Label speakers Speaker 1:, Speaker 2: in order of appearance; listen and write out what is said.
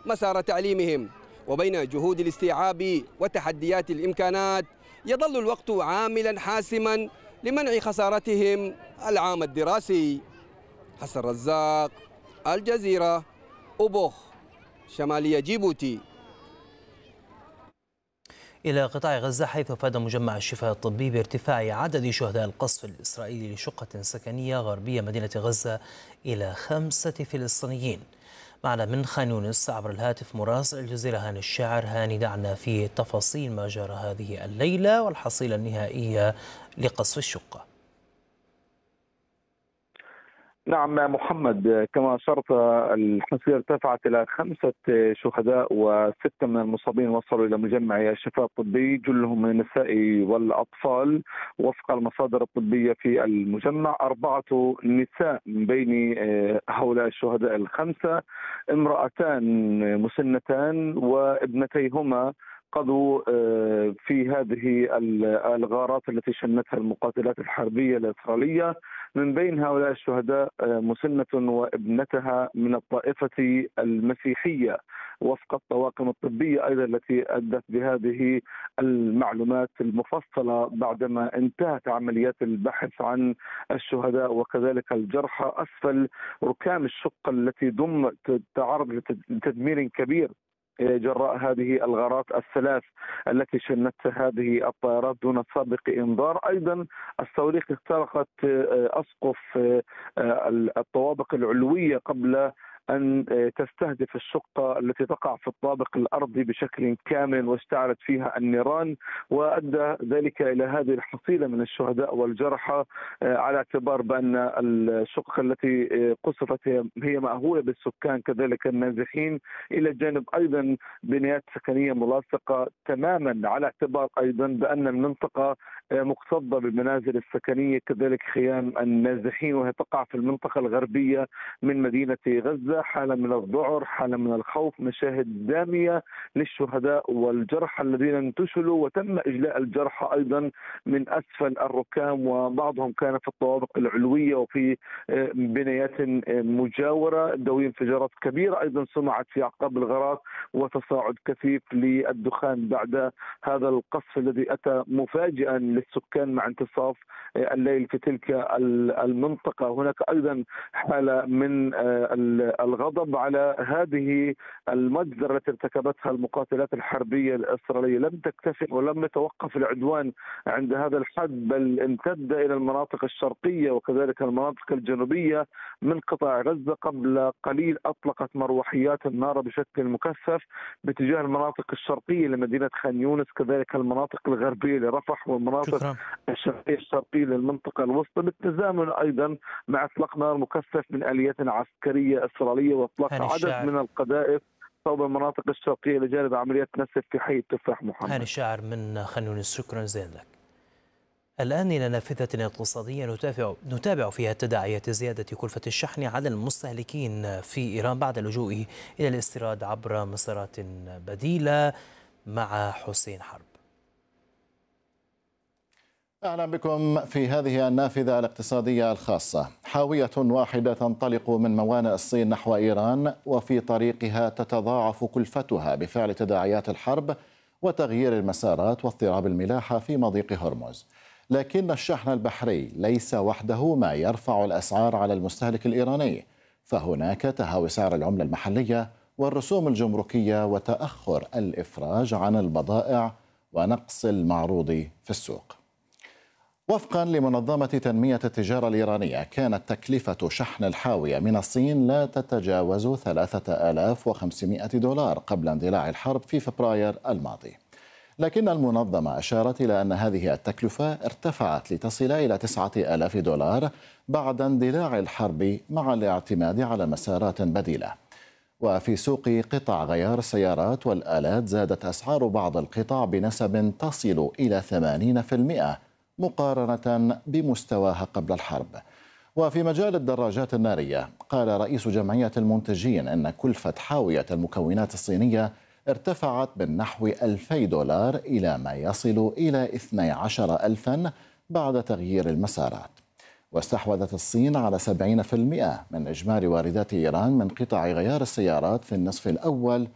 Speaker 1: مسار تعليمهم. وبين جهود الاستيعاب وتحديات الإمكانات يظل الوقت عاملا حاسما لمنع خسارتهم العام الدراسي. حسن رزاق، الجزيرة، أوبوخ، شمالية جيبوتي.
Speaker 2: إلى قطاع غزة، حيث أفاد مجمع الشفاء الطبي بارتفاع عدد شهداء القصف الإسرائيلي لشقة سكنية غربية مدينة غزة إلى 5 فلسطينيين. معنا من خان يونس عبر الهاتف مراسل الجزيرة هاني الشاعر. هاني، دعنا في تفاصيل ما جرى هذه الليلة والحصيلة النهائية لقصف الشقة.
Speaker 3: نعم محمد، كما أشرت الحصيلة ارتفعت إلى 5 شهداء و6 من المصابين وصلوا إلى مجمع الشفاء الطبي، جلهم من النساء والأطفال. وفق المصادر الطبية في المجمع 4 نساء من بين هؤلاء الشهداء ال5 امرأتان مسنتان وابنتيهما قضوا في هذه الغارات التي شنتها المقاتلات الحربية الإسرائيلية. من بين هؤلاء الشهداء مسنة وابنتها من الطائفة المسيحية، وفق الطواقم الطبية أيضا التي أدت بهذه المعلومات المفصلة بعدما انتهت عمليات البحث عن الشهداء وكذلك الجرحى أسفل ركام الشقة التي تعرض لتدمير كبير جراء هذه الغارات ال3 التي شنتها هذه الطائرات دون سابق انذار. ايضا الصواريخ اخترقت اسقف الطوابق العلويه قبل أن تستهدف الشقة التي تقع في الطابق الأرضي بشكل كامل، واشتعلت فيها النيران، وأدى ذلك إلى هذه الحصيلة من الشهداء والجرحى، على اعتبار بأن الشقة التي قصفت هي مأهولة بالسكان كذلك النازحين، إلى جانب أيضا بنايات سكنية ملاصقة تماما، على اعتبار أيضا بأن المنطقة مكتظة بالمنازل السكنية كذلك خيام النازحين، وهي تقع في المنطقة الغربية من مدينة غزة. حالة من الذعر، حالة من الخوف، مشاهد دامية للشهداء والجرحى الذين انتشلوا، وتم إجلاء الجرحى أيضا من أسفل الركام، وبعضهم كان في الطوابق العلوية وفي بنايات مجاورة. دوي انفجارات كبيرة أيضا سمعت في أعقاب الغارات وتصاعد كثيف للدخان بعد هذا القصف الذي أتى مفاجئا للسكان مع انتصاف الليل في تلك المنطقة. هناك أيضا حالة من الغضب على هذه المجزرة التي ارتكبتها المقاتلات الحربية الإسرائيلية. لم تكتفي ولم يتوقف العدوان عند هذا الحد، بل امتد إلى المناطق الشرقية وكذلك المناطق الجنوبية من قطاع غزة. قبل قليل أطلقت مروحيات النار بشكل مكثف باتجاه المناطق الشرقية لمدينة خان يونس، كذلك المناطق الغربية لرفح والمناطق الشرقية للمنطقة الوسطى، بالتزامن أيضا مع إطلاق نار مكثف من آليات عسكرية إسرائيلية وإطلاق عدد من القذائف صوب المناطق الشرقية لجانب عمليات نسف في حي التفاح. محمد
Speaker 2: هاني الشاعر من خان يونس، شكرا جزيلا لك. الآن إلى نافذة اقتصادية نتابع فيها تداعيات زيادة كلفة الشحن على المستهلكين في إيران بعد اللجوء إلى الاستيراد عبر مسارات بديلة، مع حسين حرب.
Speaker 4: أهلا بكم في هذه النافذة الاقتصادية الخاصة. حاوية واحدة تنطلق من موانئ الصين نحو إيران، وفي طريقها تتضاعف كلفتها بفعل تداعيات الحرب وتغيير المسارات واضطراب الملاحة في مضيق هرمز. لكن الشحن البحري ليس وحده ما يرفع الأسعار على المستهلك الإيراني، فهناك تهاوي سعر العملة المحلية والرسوم الجمركية وتأخر الإفراج عن البضائع ونقص المعروض في السوق. وفقا لمنظمة تنمية التجارة الإيرانية، كانت تكلفة شحن الحاوية من الصين لا تتجاوز 3500 دولار قبل اندلاع الحرب في فبراير الماضي، لكن المنظمة أشارت إلى أن هذه التكلفة ارتفعت لتصل إلى 9000 دولار بعد اندلاع الحرب مع الاعتماد على مسارات بديلة. وفي سوق قطع غيار السيارات والآلات زادت أسعار بعض القطع بنسب تصل إلى 80% مقارنة بمستواها قبل الحرب. وفي مجال الدراجات النارية، قال رئيس جمعية المنتجين أن كلفة حاوية المكونات الصينية ارتفعت من نحو 2000 دولار إلى ما يصل إلى 12,000 بعد تغيير المسارات. واستحوذت الصين على 70% من إجمالي واردات إيران من قطع غيار السيارات في النصف الأول